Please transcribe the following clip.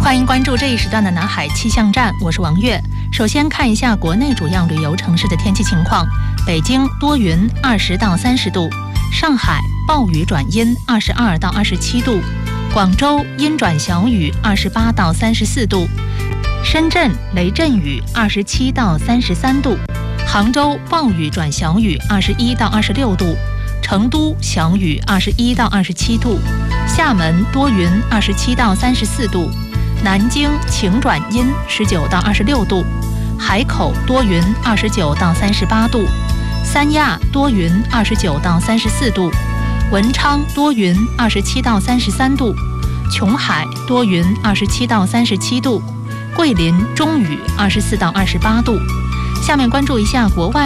欢迎关注这一时段的南海气象站，我是王悦。首先看一下国内主要旅游城市的天气情况：北京多云，20到30度；上海暴雨转阴，22到27度；广州阴转小雨，28到34度；深圳雷阵雨，27到33度；杭州暴雨转小雨，21到26度；成都小雨，21到27度；厦门多云，27到34度；南京晴转阴，19到26度；海口多云，29到38度；三亚多云，29到34度；文昌多云，27到33度；琼海多云，27到37度；桂林中雨，24到28度。下面关注一下国外